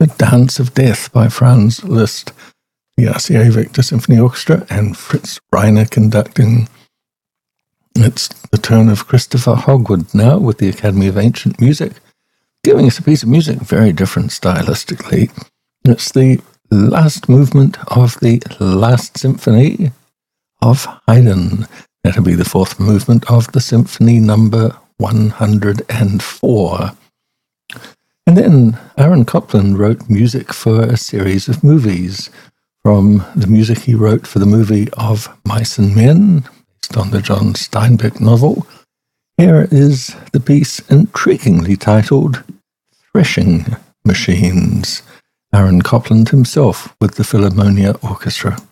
The Dance of Death by Franz Liszt, the RCA Victor Symphony Orchestra, and Fritz Reiner conducting. It's the turn of Christopher Hogwood now with the Academy of Ancient Music, giving us a piece of music very different stylistically. It's the last movement of the Last Symphony of Haydn. That'll be the fourth movement of the Symphony number 104. And then Aaron Copland wrote music for a series of movies. From the music he wrote for the movie of Mice and Men, based on the John Steinbeck novel, here is the piece intriguingly titled Threshing Machines. Aaron Copland himself with the Philharmonia Orchestra.